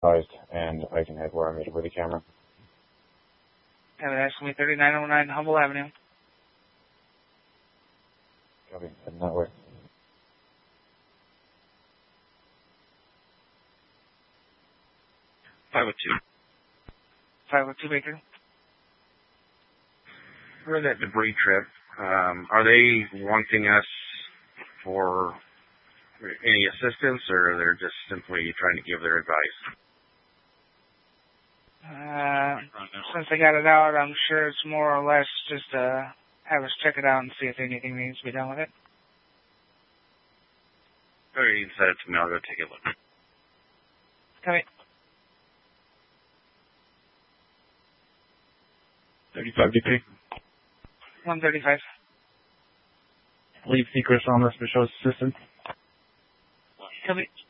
advised, and I can head where I'm meeting with the camera. Have it ask me 3909 Humble Avenue. Copy. Heading that way. $502. 502 Baker. For that debris trip, are they wanting us for any assistance, or they're just simply trying to give their advice? Since I got it out, I'm sure it's more or less just to have us check it out and see if anything needs to be done with it. Okay, you can send it to me. I'll go take a look. Come in. 35 DP. 135. Leave secrets on this for show assistance. Come in.